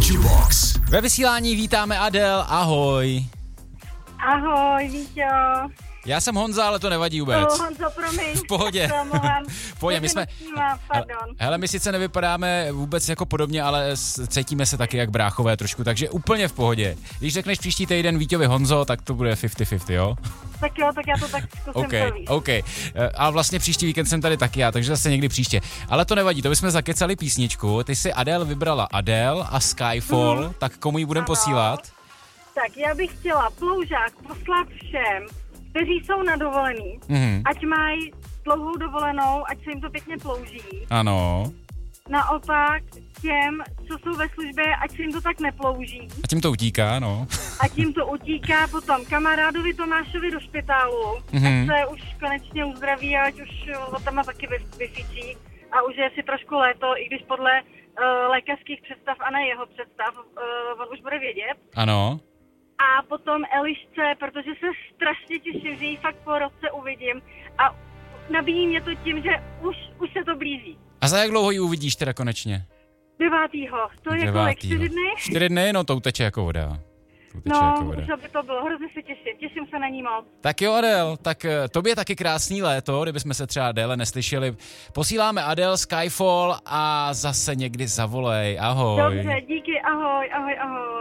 Box. Ve vysílání vítáme Adele, ahoj. Ahoj, Víťo. Já jsem Honza, ale to nevadí vůbec. Honzo, promiň. V pohodě. V pohodě, my jsme... Hele, my sice nevypadáme vůbec jako podobně, ale cítíme se taky jak bráchové trošku, takže úplně v pohodě. Když řekneš příští týden Víťovi Honzo, tak to bude 50-50, jo? Tak jo, tak já to tak zkusím OK. A vlastně příští víkend jsem tady taky já, takže zase někdy příště. Ale to nevadí, to bychom zakecali písničku. Ty si Adele vybrala Adele a Skyfall, tak komu ji budeme posílat? Tak já bych chtěla ploužák poslat všem, kteří jsou na dovolený, ať mají dlouhou dovolenou, ať se jim to pěkně plouží. Ano. Naopak těm, co jsou ve službě, ať se jim to tak neplouží. A tím to utíká, no. A tím to utíká potom kamarádovi Tomášovi do špitálu, ať se už konečně uzdraví, ať už tam má taky vyfičí a už je si trošku léto, i když podle lékařských představ a ne jeho představ, on už bude vědět. Ano. A potom Elišce, protože se strašně těším, že ji fakt po roce uvidím a nabíjí mě to tím, že už se to blíží. A za jak dlouho ji uvidíš teda konečně? 9. To je kolik? 4 dny? 4 dny, no to uteče jako voda. Už by to bylo, hrozně se těším se na ní moc. Tak jo, Adele, tak tobě taky krásný léto, kdybychom se třeba déle neslyšeli. Posíláme Adele, Skyfall a zase někdy zavolej, ahoj. Dobře, díky, ahoj.